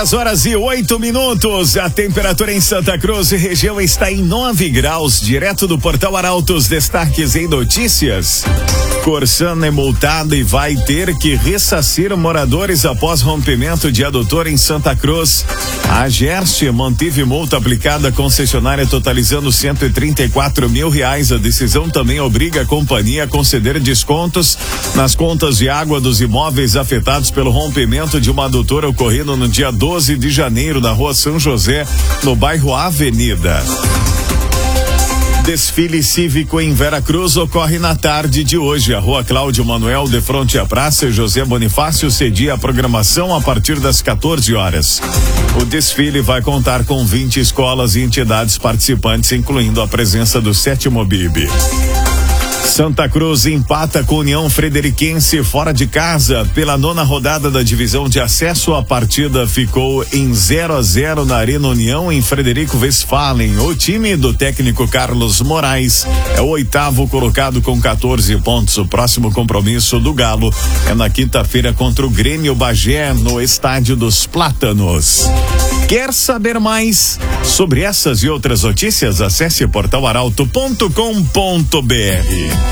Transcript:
10h08. A temperatura em Santa Cruz e região está em 9 graus. Direto do Portal Arautos, destaques em notícias. Corsana é multada e vai ter que ressarcir moradores após rompimento de adutor em Santa Cruz. A Gerste manteve multa aplicada à concessionária totalizando R$134 mil. A decisão também obriga a companhia a conceder descontos nas contas de água dos imóveis afetados pelo rompimento de uma adutora ocorrido no dia 12 de janeiro na rua São José, no bairro Avenida. Desfile cívico em Veracruz ocorre na tarde de hoje. A rua Cláudio Manuel, de frente à Praça José Bonifácio, cedia a programação a partir das 14 horas. O desfile vai contar com 20 escolas e entidades participantes, incluindo a presença do 7º BIB. Santa Cruz empata com União Frederiquense fora de casa pela 9ª rodada da divisão de acesso. A partida ficou em 0-0 na Arena União, em Frederico Westphalen. O time do técnico Carlos Moraes é o 8º colocado com 14 pontos. O próximo compromisso do Galo é na quinta-feira contra o Grêmio Bagé, no Estádio dos Plátanos. Quer saber mais sobre essas e outras notícias? Acesse portalaralto.com.br.